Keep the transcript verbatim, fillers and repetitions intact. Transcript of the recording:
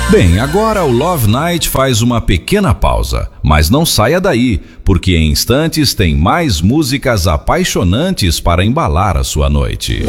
Bem, agora o Love Night faz uma pequena pausa, mas não saia daí, porque em instantes tem mais músicas apaixonantes para embalar a sua noite.